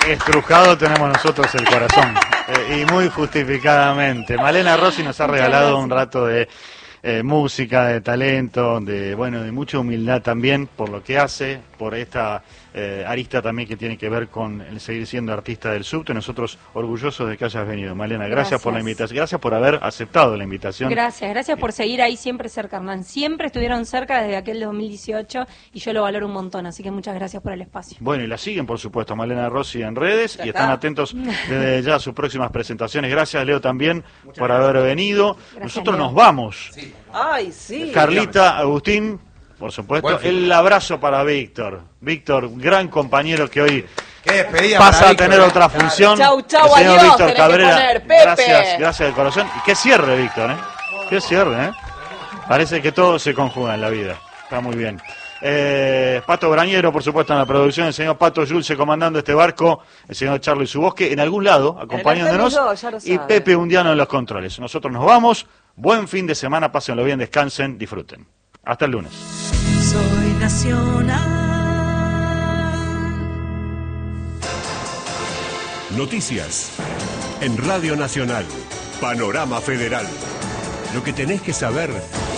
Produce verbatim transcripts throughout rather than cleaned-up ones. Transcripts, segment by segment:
estrujado tenemos nosotros el corazón, eh, y muy justificadamente. Malena Rossi nos ha regalado un rato de eh, música, de talento, de bueno, de mucha humildad también por lo que hace, por esta eh, arista también que tiene que ver con el seguir siendo artista del subte. Nosotros orgullosos de que hayas venido, Malena. Gracias, gracias por la invitación, gracias por haber aceptado la invitación. Gracias, gracias por seguir ahí siempre cerca, Hernán. Siempre estuvieron cerca desde aquel dos mil dieciocho y yo lo valoro un montón, así que muchas gracias por el espacio. Bueno, y la siguen, por supuesto, Malena Rossi en redes y están atentos desde ya a sus próximas presentaciones. Gracias, Leo, también muchas por gracias. haber venido. Gracias, Nosotros Leo. nos vamos. Sí. Ay, sí. Carlita, Agustín, por supuesto. El abrazo para Víctor. Víctor, gran compañero que hoy pasa a tener otra función. Chau, chau, el señor adiós, Víctor Cabrera. Poner, Pepe. Gracias, gracias del corazón. Y qué cierre, Víctor, ¿eh? Qué cierre, ¿eh? Parece que todo se conjuga en la vida. Está muy bien. Eh, Pato Brañero, por supuesto, en la producción, el señor Pato Yulce comandando este barco, el señor Charlie Subosque en algún lado, acompañándonos, y Pepe Undiano en los controles. Nosotros nos vamos. Buen fin de semana, pásenlo bien, descansen, disfruten. Hasta el lunes. Soy nacional. Noticias en Radio Nacional. Panorama Federal. Lo que tenés que saber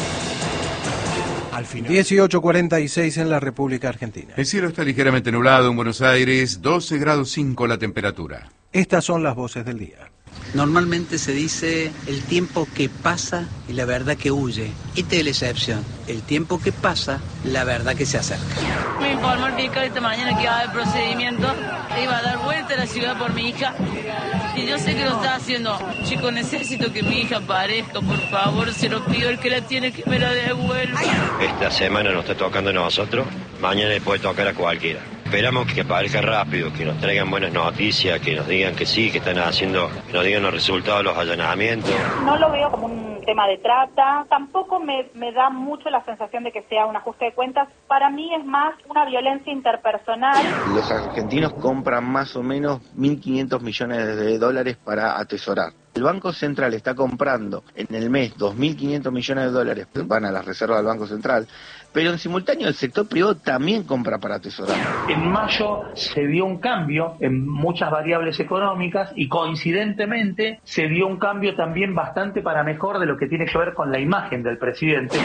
al final. dieciocho cuarenta y seis en la República Argentina. El cielo está ligeramente nublado en Buenos Aires, doce grados cinco la temperatura. Estas son las voces del día. Normalmente se dice el tiempo que pasa y la verdad que huye. Esta es la excepción. El tiempo que pasa, la verdad que se acerca. Me informó el fiscal esta mañana que iba a haber procedimiento. Iba a dar vuelta a la ciudad por mi hija. Y yo sé que lo está haciendo. Chicos, necesito que mi hija aparezca, por favor. Se lo pido, el que la tiene que me la devuelva. Esta semana nos está tocando a nosotros. Mañana le puede tocar a cualquiera. Esperamos que aparezca rápido, que nos traigan buenas noticias, que nos digan que sí, que están haciendo, que nos digan los resultados de los allanamientos. No lo veo como un tema de trata, tampoco me, me da mucho la sensación de que sea un ajuste de cuentas. Para mí es más una violencia interpersonal. Los argentinos compran más o menos mil quinientos millones de dólares para atesorar. El Banco Central está comprando en el mes dos mil quinientos millones de dólares, van a las reservas del Banco Central, pero en simultáneo el sector privado también compra para atesorar. En mayo se dio un cambio en muchas variables económicas y coincidentemente se dio un cambio también bastante para mejor de lo que tiene que ver con la imagen del presidente.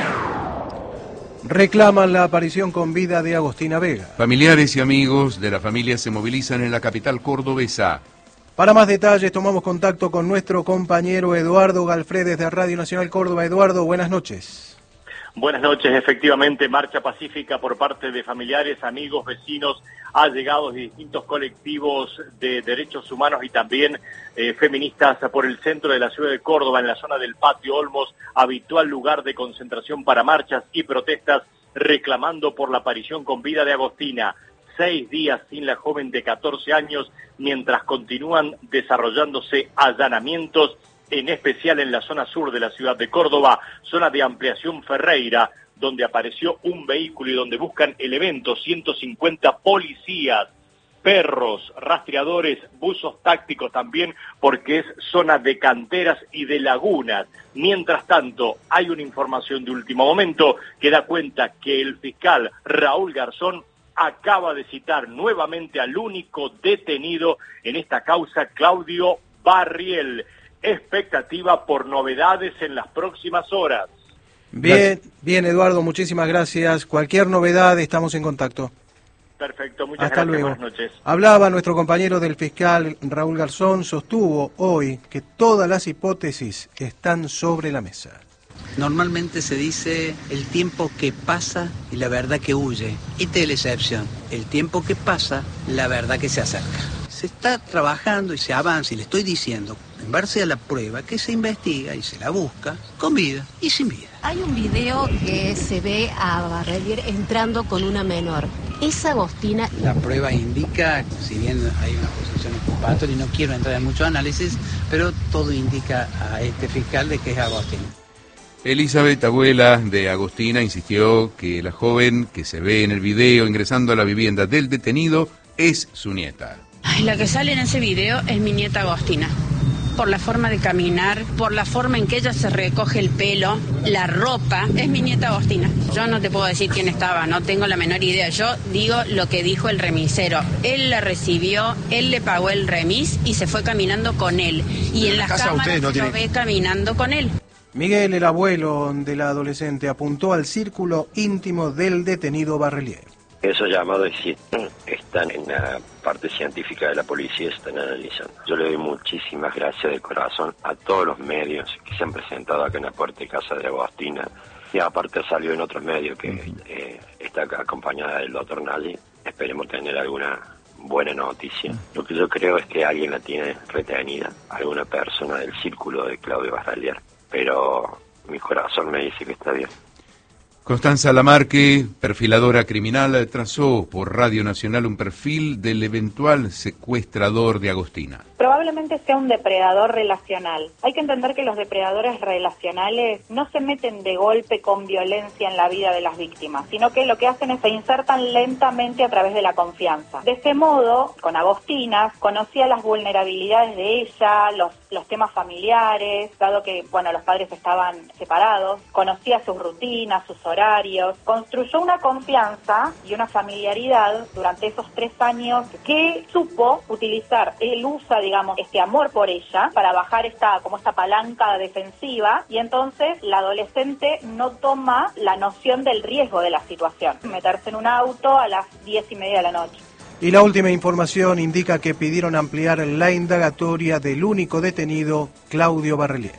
Reclaman la aparición con vida de Agostina Vega. Familiares y amigos de la familia se movilizan en la capital cordobesa. Para más detalles tomamos contacto con nuestro compañero Eduardo Galfredes de Radio Nacional Córdoba. Eduardo, buenas noches. Buenas noches, efectivamente, marcha pacífica por parte de familiares, amigos, vecinos, allegados de distintos colectivos de derechos humanos y también eh, feministas por el centro de la ciudad de Córdoba, en la zona del Patio Olmos, habitual lugar de concentración para marchas y protestas, reclamando por la aparición con vida de Agostina. Seis días sin la joven de catorce años, mientras continúan desarrollándose allanamientos, en especial en la zona sur de la ciudad de Córdoba, zona de ampliación Ferreira, donde apareció un vehículo y donde buscan elementos, ciento cincuenta policías, perros, rastreadores, buzos tácticos también, porque es zona de canteras y de lagunas. Mientras tanto, hay una información de último momento que da cuenta que el fiscal Raúl Garzón acaba de citar nuevamente al único detenido en esta causa, Claudio Barriel. Expectativa por novedades en las próximas horas. Bien, bien Eduardo, muchísimas gracias. Cualquier novedad, estamos en contacto. Perfecto, muchas Hasta gracias, luego. Buenas noches. Hablaba nuestro compañero del fiscal Raúl Garzón, sostuvo hoy que todas las hipótesis están sobre la mesa. Normalmente se dice el tiempo que pasa y la verdad que huye. Esta es la excepción. El tiempo que pasa, la verdad que se acerca. Se está trabajando y se avanza, y le estoy diciendo, en base a la prueba, que se investiga y se la busca con vida y sin vida. Hay un video que se ve a Barriel entrando con una menor. ¿Es Agostina? La prueba indica, si bien hay una posición exculpatoria y no quiero entrar en mucho análisis, pero todo indica a este fiscal de que es Agostina. Elizabeth, abuela de Agostina, insistió que la joven que se ve en el video ingresando a la vivienda del detenido es su nieta. Ay, la que sale en ese video es mi nieta Agostina. por la forma de caminar, por la forma en que ella se recoge el pelo, la ropa. Es mi nieta Agostina. Yo no te puedo decir quién estaba, no tengo la menor idea. Yo digo lo que dijo el remisero. Él la recibió, él le pagó el remis y se fue caminando con él. Y en, en las la cámaras no tiene... lo ve caminando con él. Miguel, el abuelo de la adolescente, apuntó al círculo íntimo del detenido Barrelier. Esos llamados están en la parte científica de la policía, están analizando. Yo le doy muchísimas gracias de corazón a todos los medios que se han presentado acá en la puerta de casa de Agostina. Y aparte ha salido en otros medios que eh, está acá acompañada del doctor Nalli. Esperemos tener alguna buena noticia. Lo que yo creo es que alguien la tiene retenida, alguna persona del círculo de Claudio Barrelier. Pero mi corazón me dice que está bien. Constanza Lamarque, perfiladora criminal, trazó por Radio Nacional un perfil del eventual secuestrador de Agostina. Probablemente sea un depredador relacional. Hay que entender que los depredadores relacionales no se meten de golpe con violencia en la vida de las víctimas, sino que lo que hacen es se insertan lentamente a través de la confianza. De ese modo, con Agostina, conocía las vulnerabilidades de ella, los, los temas familiares, dado que, bueno, los padres estaban separados, conocía sus rutinas, sus horarios, construyó una confianza y una familiaridad durante esos tres años que supo utilizar. Él usa, digamos, este amor por ella para bajar esta, como esta palanca defensiva, y entonces la adolescente no toma la noción del riesgo de la situación. Meterse en un auto a las diez y media de la noche. Y la última información indica que pidieron ampliar la indagatoria del único detenido, Claudio Barrelier.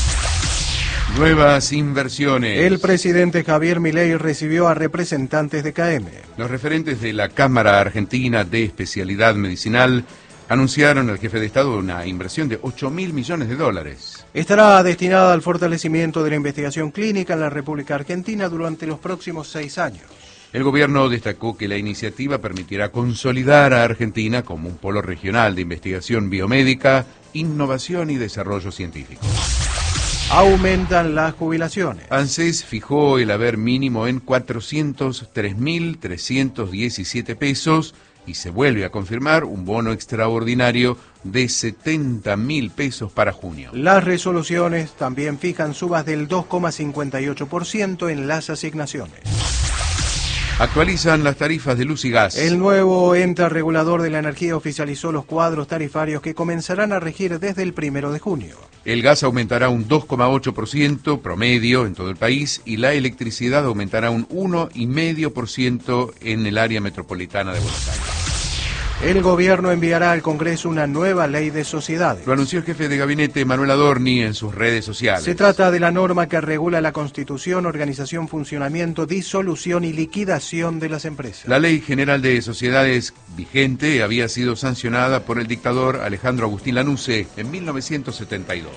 Nuevas inversiones. El presidente Javier Milei recibió a representantes de K M. Los referentes de la Cámara Argentina de Especialidad Medicinal anunciaron al jefe de Estado una inversión de ocho mil millones de dólares. Estará destinada al fortalecimiento de la investigación clínica en la República Argentina durante los próximos seis años. El gobierno destacó que la iniciativa permitirá consolidar a Argentina como un polo regional de investigación biomédica, innovación y desarrollo científico. Aumentan las jubilaciones. ANSES fijó el haber mínimo en cuatrocientos tres mil trescientos diecisiete pesos y se vuelve a confirmar un bono extraordinario de setenta mil pesos para junio. Las resoluciones también fijan subas del dos coma cincuenta y ocho por ciento en las asignaciones. Actualizan las tarifas de luz y gas. El nuevo ente regulador de la energía oficializó los cuadros tarifarios que comenzarán a regir desde el primero de junio. El gas aumentará un dos coma ocho por ciento promedio en todo el país y la electricidad aumentará un uno coma cinco por ciento en el área metropolitana de Buenos Aires. El gobierno enviará al Congreso una nueva ley de sociedades. Lo anunció el jefe de gabinete Manuel Adorni en sus redes sociales. Se trata de la norma que regula la constitución, organización, funcionamiento, disolución y liquidación de las empresas. La Ley General de Sociedades vigente había sido sancionada por el dictador Alejandro Agustín Lanusse en mil novecientos setenta y dos.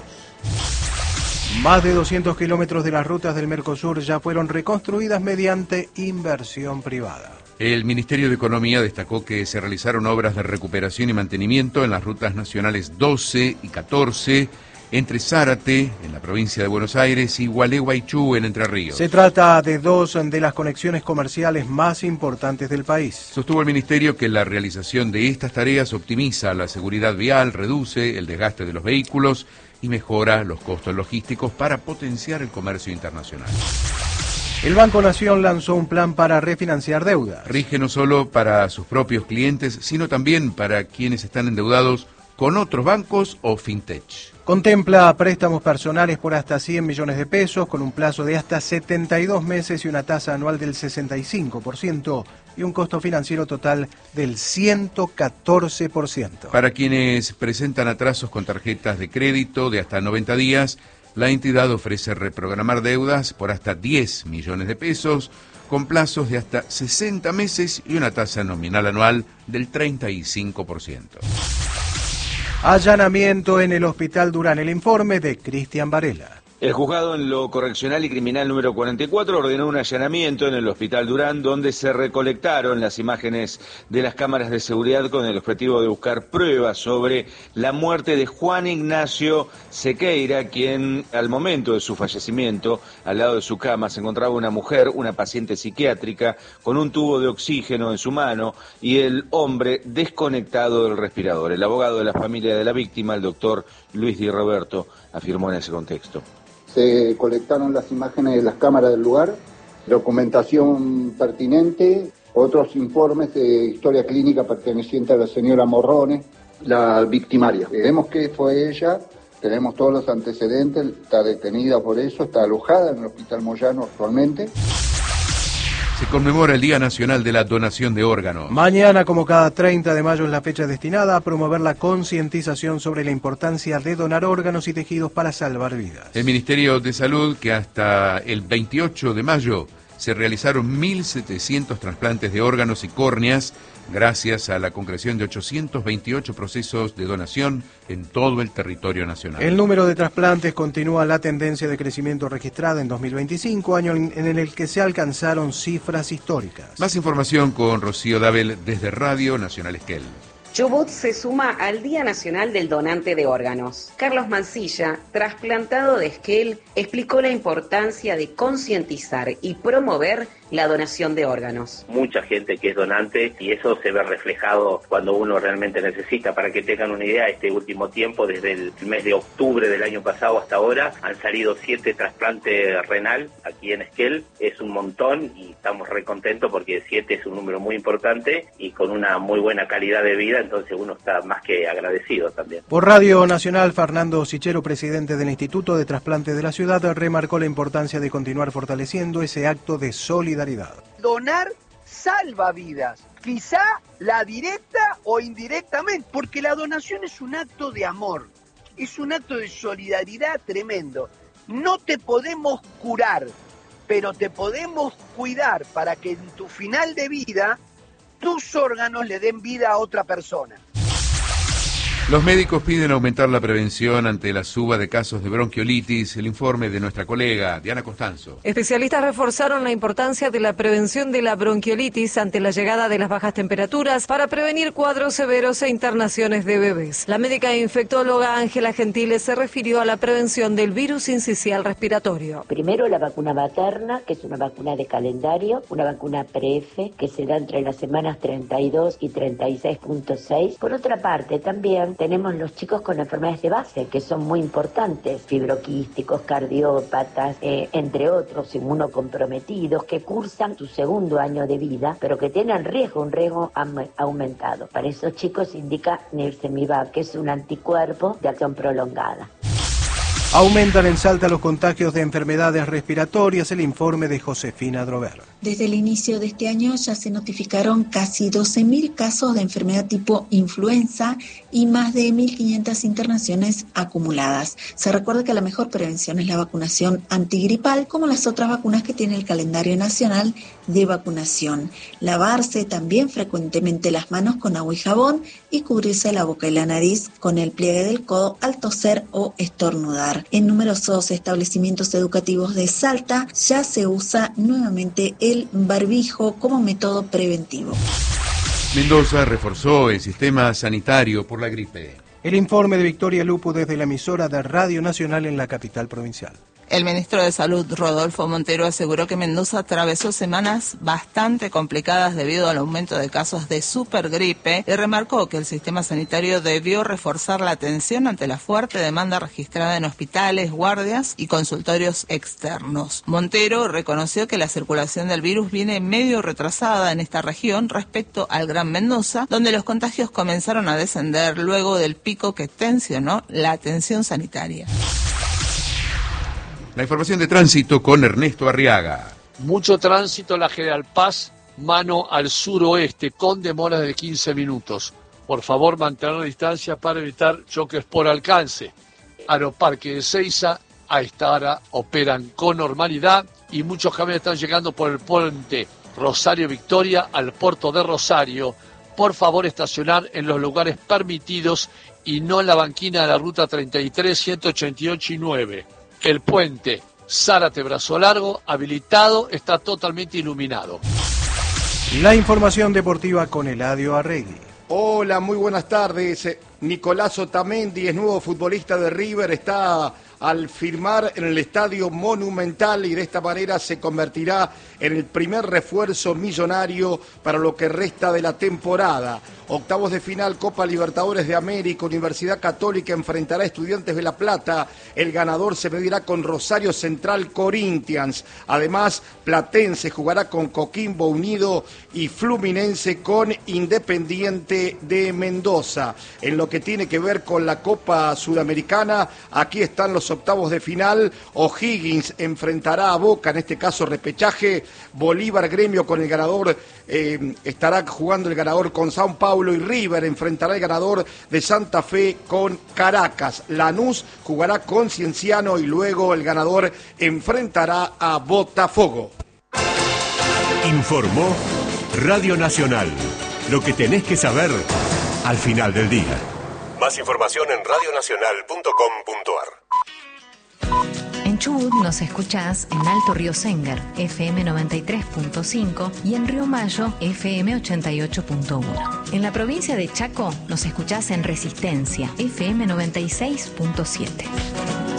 Más de doscientos kilómetros de las rutas del Mercosur ya fueron reconstruidas mediante inversión privada. El Ministerio de Economía destacó que se realizaron obras de recuperación y mantenimiento en las rutas nacionales doce y catorce, entre Zárate, en la provincia de Buenos Aires, y Gualeguaychú, en Entre Ríos. Se trata de dos de las conexiones comerciales más importantes del país. Sostuvo el Ministerio que la realización de estas tareas optimiza la seguridad vial, reduce el desgaste de los vehículos y mejora los costos logísticos para potenciar el comercio internacional. El Banco Nación lanzó un plan para refinanciar deudas. Rige no solo para sus propios clientes, sino también para quienes están endeudados con otros bancos o fintech. Contempla préstamos personales por hasta cien millones de pesos, con un plazo de hasta setenta y dos meses y una tasa anual del sesenta y cinco por ciento y un costo financiero total del ciento catorce por ciento. Para quienes presentan atrasos con tarjetas de crédito de hasta noventa días, la entidad ofrece reprogramar deudas por hasta diez millones de pesos, con plazos de hasta sesenta meses y una tasa nominal anual del treinta y cinco por ciento. Allanamiento en el Hospital Durán. El informe de Cristian Varela. El juzgado en lo correccional y criminal número cuarenta y cuatro ordenó un allanamiento en el Hospital Durán, donde se recolectaron las imágenes de las cámaras de seguridad con el objetivo de buscar pruebas sobre la muerte de Juan Ignacio Sequeira, quien al momento de su fallecimiento, al lado de su cama, se encontraba una mujer, una paciente psiquiátrica, con un tubo de oxígeno en su mano y el hombre desconectado del respirador. El abogado de la familia de la víctima, el doctor Luis Di Roberto, afirmó en ese contexto. Se colectaron las imágenes de las cámaras del lugar, documentación pertinente, otros informes de historia clínica perteneciente a la señora Morrone, la victimaria. Vemos que fue ella, tenemos todos los antecedentes, está detenida por eso, está alojada en el Hospital Moyano actualmente. Se conmemora el Día Nacional de la Donación de Órganos. Mañana, como cada treinta de mayo, es la fecha destinada a promover la concientización sobre la importancia de donar órganos y tejidos para salvar vidas. El Ministerio de Salud, que hasta el veintiocho de mayo se realizaron mil setecientos trasplantes de órganos y córneas, gracias a la concreción de ochocientos veintiocho procesos de donación en todo el territorio nacional. El número de trasplantes continúa la tendencia de crecimiento registrada en dos mil veinticinco, año en el que se alcanzaron cifras históricas. Más información con Rocío Dabel desde Radio Nacional Esquel. Chubut se suma al Día Nacional del Donante de Órganos. Carlos Mancilla, trasplantado de Esquel, explicó la importancia de concientizar y promover la donación de órganos. Mucha gente que es donante y eso se ve reflejado cuando uno realmente necesita. Para que tengan una idea, este último tiempo, desde el mes de octubre del año pasado hasta ahora, han salido siete trasplantes renal aquí en Esquel. Es un montón y estamos re contentos porque siete es un número muy importante y con una muy buena calidad de vida, entonces uno está más que agradecido también. Por Radio Nacional, Fernando Sichero, presidente del Instituto de Trasplante de la ciudad, remarcó la importancia de continuar fortaleciendo ese acto de solidaridad. Donar salva vidas, quizá la directa o indirectamente, porque la donación es un acto de amor, es un acto de solidaridad tremendo. No te podemos curar, pero te podemos cuidar para que en tu final de vida tus órganos le den vida a otra persona. Los médicos piden aumentar la prevención ante la suba de casos de bronquiolitis. El informe de nuestra colega Diana Costanzo. Especialistas reforzaron la importancia de la prevención de la bronquiolitis ante la llegada de las bajas temperaturas para prevenir cuadros severos e internaciones de bebés. La médica e infectóloga Ángela Gentiles se refirió a la prevención del virus sincicial respiratorio. Primero la vacuna materna, que es una vacuna de calendario, una vacuna pre-F, que se da entre las semanas treinta y dos y treinta y seis punto seis. Por otra parte, también tenemos los chicos con enfermedades de base, que son muy importantes, fibroquísticos, cardiópatas, eh, entre otros, inmunocomprometidos, que cursan su segundo año de vida, pero que tienen riesgo, un riesgo am- aumentado. Para esos chicos indica Nirsevimab, que es un anticuerpo de acción prolongada. Aumentan en Salta los contagios de enfermedades respiratorias, el informe de Josefina Drover. Desde el inicio de este año ya se notificaron casi doce mil casos de enfermedad tipo influenza y más de mil quinientas internaciones acumuladas. Se recuerda que la mejor prevención es la vacunación antigripal, como las otras vacunas que tiene el calendario nacional de vacunación. Lavarse también frecuentemente las manos con agua y jabón y cubrirse la boca y la nariz con el pliegue del codo al toser o estornudar. En numerosos establecimientos educativos de Salta ya se usa nuevamente el barbijo como método preventivo. Mendoza reforzó el sistema sanitario por la gripe. El informe de Victoria Lupo desde la emisora de Radio Nacional en la capital provincial. El ministro de Salud, Rodolfo Montero, aseguró que Mendoza atravesó semanas bastante complicadas debido al aumento de casos de supergripe y remarcó que el sistema sanitario debió reforzar la atención ante la fuerte demanda registrada en hospitales, guardias y consultorios externos. Montero reconoció que la circulación del virus viene medio retrasada en esta región respecto al Gran Mendoza, donde los contagios comenzaron a descender luego del pico que tensionó la atención sanitaria. La información de tránsito con Ernesto Arriaga. Mucho tránsito en la General Paz, mano al suroeste, con demoras de quince minutos. Por favor, mantener la distancia para evitar choques por alcance. Aeroparque de Ezeiza, a esta hora operan con normalidad y muchos camiones están llegando por el puente Rosario Victoria al puerto de Rosario. Por favor, estacionar en los lugares permitidos y no en la banquina de la ruta treinta y tres, ciento ochenta y ocho y nueve. el puente Zárate Brazo Largo, habilitado, está totalmente iluminado. La información deportiva con Eladio Arregui. Hola, muy buenas tardes. Nicolás Otamendi es nuevo futbolista de River, está al firmar en el Estadio Monumental y de esta manera se convertirá en el primer refuerzo millonario para lo que resta de la temporada. Octavos de final, Copa Libertadores de América, Universidad Católica enfrentará a Estudiantes de La Plata. El ganador se medirá con Rosario Central Corinthians. Además, Platense jugará con Coquimbo Unido y Fluminense con Independiente de Mendoza. En lo que tiene que ver con la Copa Sudamericana, aquí están los octavos de final. O'Higgins enfrentará a Boca, en este caso repechaje. Bolívar Gremio con el ganador, eh, estará jugando el ganador con Sao Paulo, y River enfrentará el ganador de Santa Fe con Caracas. Lanús jugará con Cienciano y luego el ganador enfrentará a Botafogo. Informó Radio Nacional. Lo que tenés que saber al final del día. Más información en radio nacional punto com punto a r. En Chubut nos escuchás en Alto Río Sengar, F M noventa y tres punto cinco, y en Río Mayo, F M ochenta y ocho punto uno. En la provincia de Chaco nos escuchás en Resistencia, F M noventa y seis punto siete.